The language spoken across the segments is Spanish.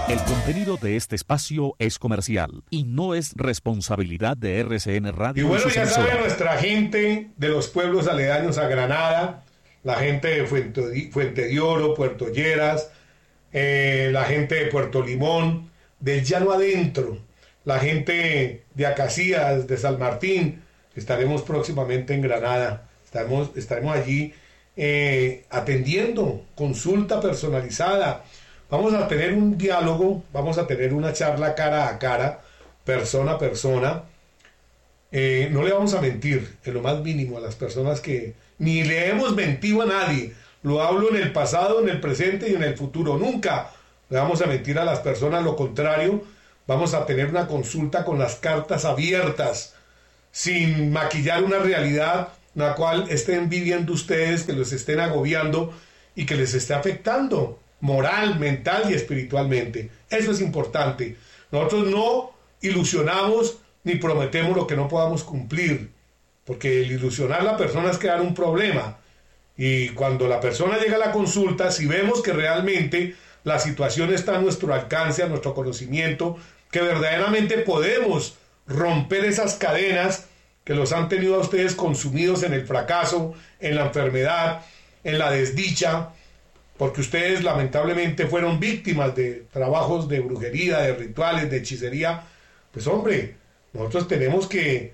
El contenido de este espacio es comercial y no es responsabilidad de RCN Radio. Y bueno, ya sabe nuestra gente de los pueblos aledaños a Granada, la gente de Fuente de Oro, Puerto Lleras, la gente de Puerto Limón, del Llano Adentro, la gente de Acacías, de San Martín. Estaremos próximamente en Granada, estaremos allí atendiendo, consulta personalizada. Vamos a tener un diálogo, vamos a tener una charla cara a cara, persona a persona. No le vamos a mentir en lo más mínimo a las personas que ni le hemos mentido a nadie. Lo hablo en el pasado, en el presente y en el futuro. Nunca le vamos a mentir a las personas, lo contrario. Vamos a tener una consulta con las cartas abiertas, sin maquillar una realidad la cual estén viviendo ustedes, que los estén agobiando y que les esté afectando moral, mental y espiritualmente. Eso es importante. Nosotros no ilusionamos ni prometemos lo que no podamos cumplir, porque el ilusionar a la persona es crear un problema. Y cuando la persona llega a la consulta, si vemos que realmente la situación está a nuestro alcance, a nuestro conocimiento, que verdaderamente podemos romper esas cadenas que los han tenido a ustedes consumidos en el fracaso, en la enfermedad, en la desdicha, porque ustedes lamentablemente fueron víctimas de trabajos de brujería, de rituales, de hechicería. Pues hombre, nosotros tenemos que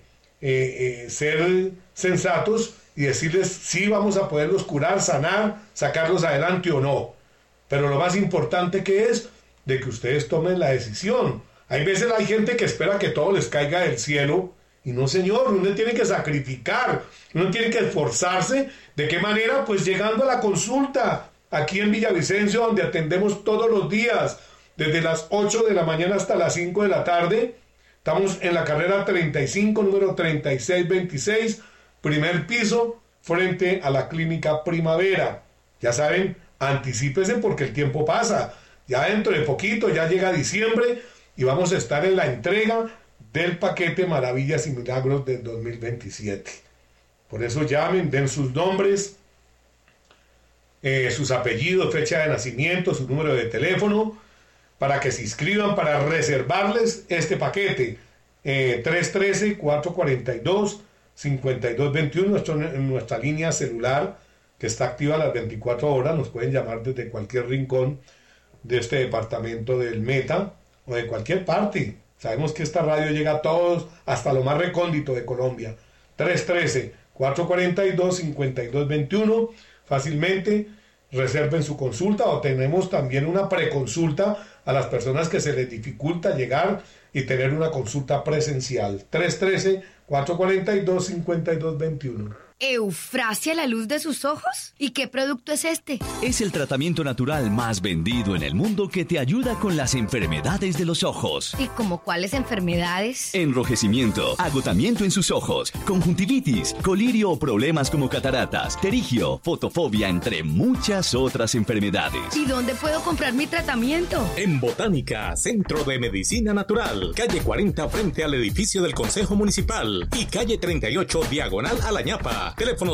ser sensatos y decirles si vamos a poderlos curar, sanar, sacarlos adelante o no. Pero lo más importante que es de que ustedes tomen la decisión. Hay veces hay gente que espera que todo les caiga del cielo, y no, señor, uno tiene que sacrificar, uno tiene que esforzarse. ¿De qué manera? Pues llegando a la consulta aquí en Villavicencio, donde atendemos todos los días, desde las 8 de la mañana hasta las 5 de la tarde. Estamos en la carrera 35, número 3626, primer piso, frente a la Clínica Primavera. Ya saben, anticípese porque el tiempo pasa. Ya dentro de poquito, ya llega diciembre y vamos a estar en la entrega del paquete Maravillas y Milagros del 2027. Por eso llamen, den sus nombres, sus apellidos, fecha de nacimiento, su número de teléfono, para que se inscriban para reservarles este paquete. 313-442-5221, nuestra línea celular que está activa a las 24 horas. Nos pueden llamar desde cualquier rincón de este departamento del Meta o de cualquier parte. Sabemos que esta radio llega a todos, hasta lo más recóndito de Colombia. 313-442-5221. Fácilmente reserven su consulta, o tenemos también una preconsulta a las personas que se les dificulta llegar y tener una consulta presencial. 313-442-5221. ¿Eufrasia la luz de sus ojos? ¿Y qué producto es este? Es el tratamiento natural más vendido en el mundo que te ayuda con las enfermedades de los ojos. ¿Y como cuáles enfermedades? Enrojecimiento, agotamiento en sus ojos, conjuntivitis, colirio o problemas como cataratas, pterigio, fotofobia, entre muchas otras enfermedades. ¿Y dónde puedo comprar mi tratamiento? En Botánica, Centro de Medicina Natural, calle 40 frente al edificio del Consejo Municipal y calle 38 diagonal a La Ñapa. Teléfono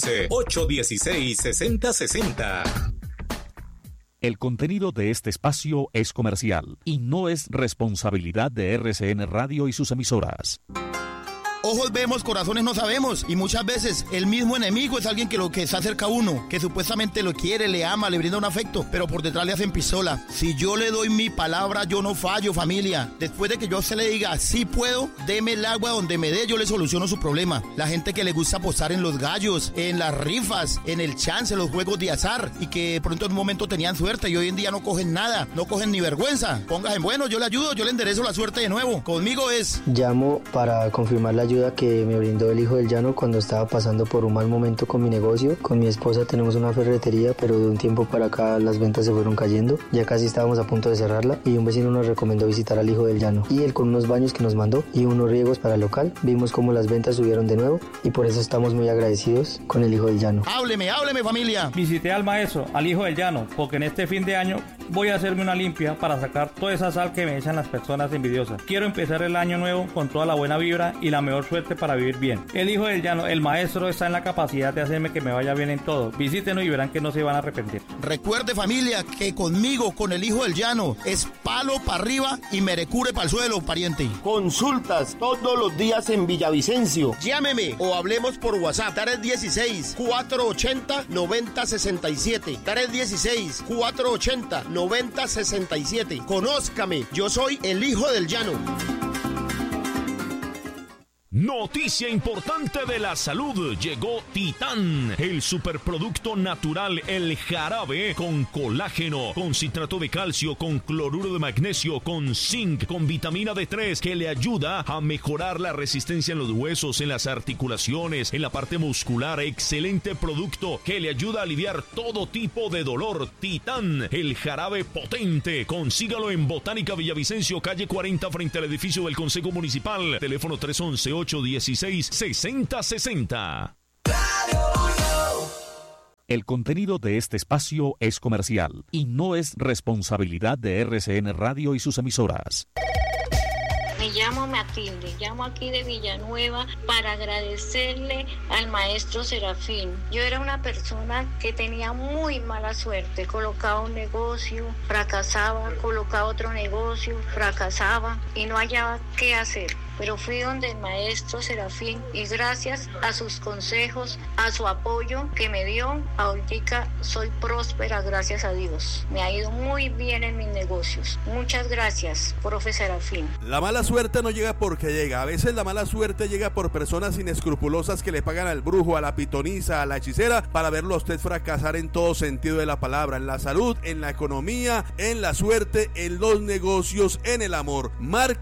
311-816-6060. El contenido de este espacio es comercial y no es responsabilidad de RCN Radio y sus emisoras. Ojos vemos, corazones no sabemos, y muchas veces el mismo enemigo es alguien que está cerca a uno, que supuestamente lo quiere, le ama, le brinda un afecto, pero por detrás le hacen pistola. Si yo le doy mi palabra, yo no fallo, familia. Después de que yo se le diga, sí puedo, deme el agua donde me dé, yo le soluciono su problema. La gente que le gusta apostar en los gallos, en las rifas, en el chance, en los juegos de azar, y que de pronto en un momento tenían suerte y hoy en día no cogen nada, no cogen ni vergüenza. Póngase bueno, yo le ayudo, yo le enderezo la suerte de nuevo. Conmigo es... Llamo para confirmar la ayuda que me brindó el hijo del llano cuando estaba pasando por un mal momento con mi negocio. Con mi esposa tenemos una ferretería, pero de un tiempo para acá las ventas se fueron cayendo. Ya casi estábamos a punto de cerrarla y un vecino nos recomendó visitar al hijo del llano. Y él con unos baños que nos mandó y unos riegos para el local, vimos cómo las ventas subieron de nuevo y por eso estamos muy agradecidos con el hijo del llano. Hábleme, hábleme, familia. Visité al maestro, al hijo del llano, porque en este fin de año Voy a hacerme una limpia para sacar toda esa sal que me echan las personas envidiosas. Quiero empezar el año nuevo con toda la buena vibra y la mejor suerte para vivir bien. El hijo del llano, el maestro, está en la capacidad de hacerme que me vaya bien en todo. Visítenos y verán que no se van a arrepentir. Recuerde, familia, que conmigo, con el hijo del llano, es palo para arriba y merecure para el suelo, pariente. Consultas todos los días en Villavicencio. Llámeme o hablemos por WhatsApp. 316-480-9067. 316-480-9067. Conózcame, yo soy el hijo del llano. Noticia importante de la salud. Llegó Titán, el superproducto natural, el jarabe con colágeno, con citrato de calcio, con cloruro de magnesio, con zinc, con vitamina D3, que le ayuda a mejorar la resistencia en los huesos, en las articulaciones, en la parte muscular. Excelente producto que le ayuda a aliviar todo tipo de dolor. Titán, el jarabe potente. Consígalo en Botánica Villavicencio, calle 40, frente al edificio del Consejo Municipal. Teléfono 311-816-6060. El contenido de este espacio es comercial y no es responsabilidad de RCN Radio y sus emisoras. Me llamo Matilde, llamo aquí de Villanueva para agradecerle al maestro Serafín. Yo era una persona que tenía muy mala suerte, colocaba un negocio, fracasaba, colocaba otro negocio, fracasaba y no hallaba qué hacer. Pero fui donde el maestro Serafín y gracias a sus consejos, a su apoyo que me dio, ahorita soy próspera, gracias a Dios. Me ha ido muy bien en mis negocios. Muchas gracias, profe Serafín. La mala suerte no llega porque llega. A veces la mala suerte llega por personas inescrupulosas que le pagan al brujo, a la pitoniza, a la hechicera para verlo a usted fracasar en todo sentido de la palabra, en la salud, en la economía, en la suerte, en los negocios, en el amor. Marque